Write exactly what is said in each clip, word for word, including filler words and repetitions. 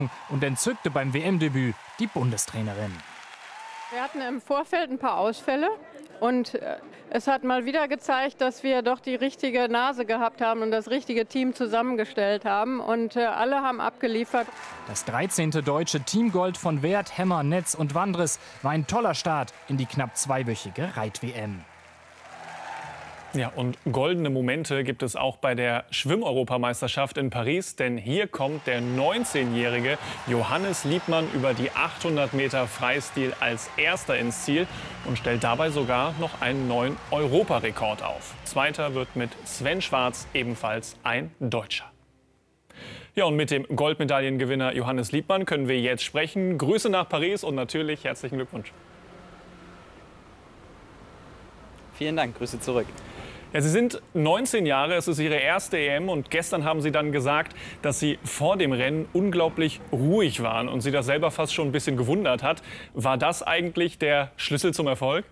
und entzückte beim W M-Debüt die Bundestrainerin. Wir hatten im Vorfeld ein paar Ausfälle und es hat mal wieder gezeigt, dass wir doch die richtige Nase gehabt haben und das richtige Team zusammengestellt haben und alle haben abgeliefert. Das dreizehnte deutsche Teamgold von Wert, Hemmer, Netz und Wandres war ein toller Start in die knapp zweiwöchige Reit-W M. Ja, und goldene Momente gibt es auch bei der Schwimm-Europameisterschaft in Paris. Denn hier kommt der neunzehnjährige Johannes Liebmann über die achthundert Meter Freistil als Erster ins Ziel und stellt dabei sogar noch einen neuen Europarekord auf. Zweiter wird mit Sven Schwarz ebenfalls ein Deutscher. Ja, und mit dem Goldmedaillengewinner Johannes Liebmann können wir jetzt sprechen. Grüße nach Paris und natürlich herzlichen Glückwunsch. Vielen Dank, Grüße zurück. Ja, Sie sind neunzehn Jahre, es ist Ihre erste E M und gestern haben Sie dann gesagt, dass Sie vor dem Rennen unglaublich ruhig waren und Sie das selber fast schon ein bisschen gewundert hat. War das eigentlich der Schlüssel zum Erfolg?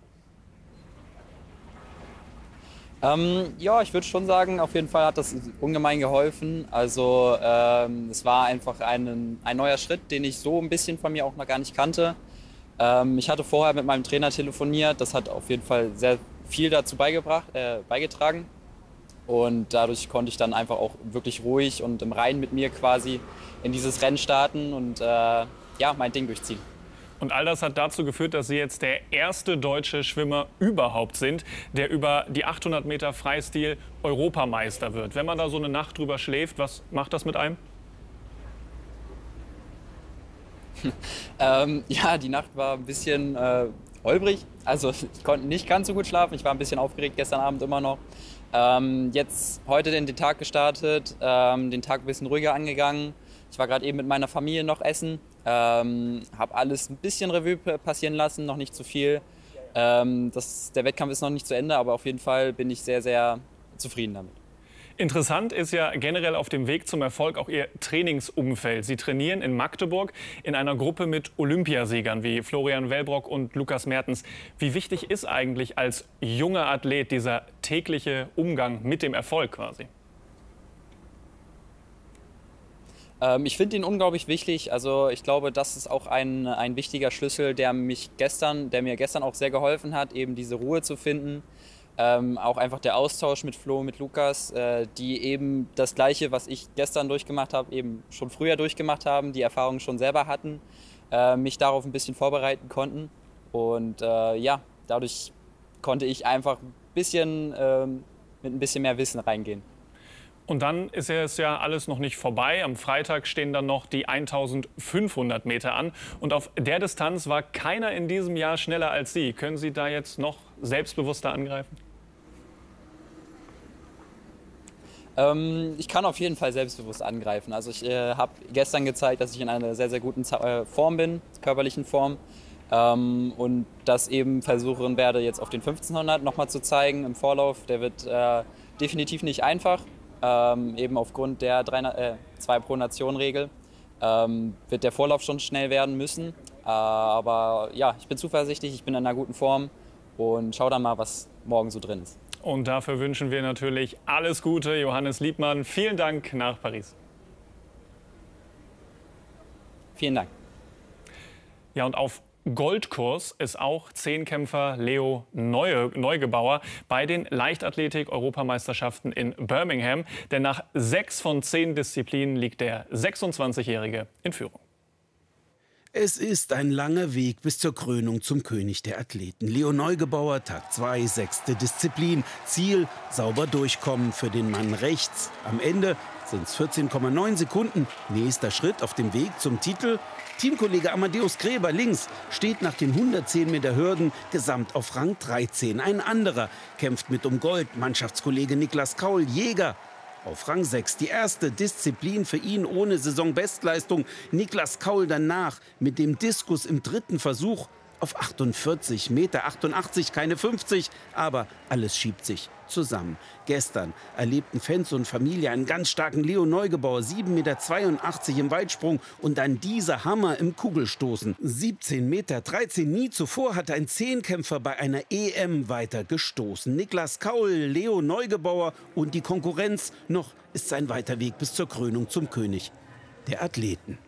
Ähm, ja, ich würde schon sagen, auf jeden Fall hat das ungemein geholfen. Also ähm, es war einfach ein, ein neuer Schritt, den ich so ein bisschen von mir auch noch gar nicht kannte. Ähm, ich hatte vorher mit meinem Trainer telefoniert, das hat auf jeden Fall sehr viel dazu beigebracht, äh, beigetragen und dadurch konnte ich dann einfach auch wirklich ruhig und im Reinen mit mir quasi in dieses Rennen starten und äh, ja, mein Ding durchziehen. Und all das hat dazu geführt, dass Sie jetzt der erste deutsche Schwimmer überhaupt sind, der über die achthundert Meter Freistil Europameister wird. Wenn man da so eine Nacht drüber schläft, was macht das mit einem? ähm, ja, die Nacht war ein bisschen äh, holprig. Also ich konnte nicht ganz so gut schlafen. Ich war ein bisschen aufgeregt gestern Abend immer noch. Ähm, jetzt heute den, den Tag gestartet, ähm, den Tag ein bisschen ruhiger angegangen. Ich war gerade eben mit meiner Familie noch essen. Ähm, habe alles ein bisschen Revue passieren lassen, noch nicht zu viel. Ähm, das, der Wettkampf ist noch nicht zu Ende, aber auf jeden Fall bin ich sehr, sehr zufrieden damit. Interessant ist ja generell auf dem Weg zum Erfolg auch Ihr Trainingsumfeld. Sie trainieren in Magdeburg in einer Gruppe mit Olympiasiegern wie Florian Wellbrock und Lukas Mertens. Wie wichtig ist eigentlich als junger Athlet dieser tägliche Umgang mit dem Erfolg quasi? Ähm, ich finde ihn unglaublich wichtig. Also ich glaube, das ist auch ein, ein wichtiger Schlüssel, der mich gestern, der mir gestern auch sehr geholfen hat, eben diese Ruhe zu finden. Ähm, auch einfach der Austausch mit Flo, mit Lukas, äh, die eben das Gleiche, was ich gestern durchgemacht habe, eben schon früher durchgemacht haben, die Erfahrung schon selber hatten, äh, mich darauf ein bisschen vorbereiten konnten. Und äh, ja, dadurch konnte ich einfach ein bisschen äh, mit ein bisschen mehr Wissen reingehen. Und dann ist es ja alles noch nicht vorbei. Am Freitag stehen dann noch die eintausendfünfhundert Meter an. Und auf der Distanz war keiner in diesem Jahr schneller als Sie. Können Sie da jetzt noch selbstbewusster angreifen? Ähm, ich kann auf jeden Fall selbstbewusst angreifen. Also ich äh, habe gestern gezeigt, dass ich in einer sehr, sehr guten äh, Form bin, körperlichen Form. Ähm, und das eben versuchen werde, jetzt auf den fünfzehnhundert nochmal zu zeigen im Vorlauf. Der wird äh, definitiv nicht einfach. Ähm, eben aufgrund der zwei pro Nation Regel ähm, wird der Vorlauf schon schnell werden müssen. Äh, aber ja, ich bin zuversichtlich, ich bin in einer guten Form und schau dann mal, was morgen so drin ist. Und dafür wünschen wir natürlich alles Gute. Johannes Liebmann, vielen Dank nach Paris. Vielen Dank. Ja, und auf Goldkurs ist auch Zehnkämpfer Leo Neugebauer bei den Leichtathletik-Europameisterschaften in Birmingham. Denn nach sechs von zehn Disziplinen liegt der sechsundzwanzigjährige in Führung. Es ist ein langer Weg bis zur Krönung zum König der Athleten. Leo Neugebauer, Tag zwei, sechste Disziplin. Ziel, sauber durchkommen für den Mann rechts. Am Ende sind es vierzehn Komma neun Sekunden. Nächster Schritt auf dem Weg zum Titel. Teamkollege Amadeus Gräber links steht nach den hundertzehn Meter Hürden gesamt auf Rang dreizehn. Ein anderer kämpft mit um Gold. Mannschaftskollege Niklas Kaul, Jäger, auf Rang sechs. Die erste Disziplin für ihn ohne Saisonbestleistung. Niklas Kaul danach mit dem Diskus im dritten Versuch auf achtundvierzig Meter, achtundachtzig, keine fünfzig, aber alles schiebt sich zusammen. Gestern erlebten Fans und Familie einen ganz starken Leo Neugebauer, sieben Komma zweiundachtzig Meter im Weitsprung und dann dieser Hammer im Kugelstoßen. siebzehn Komma dreizehn Meter. Nie zuvor hatte ein Zehnkämpfer bei einer E M weiter gestoßen. Niklas Kaul, Leo Neugebauer und die Konkurrenz. Noch ist sein weiter Weg bis zur Krönung zum König der Athleten.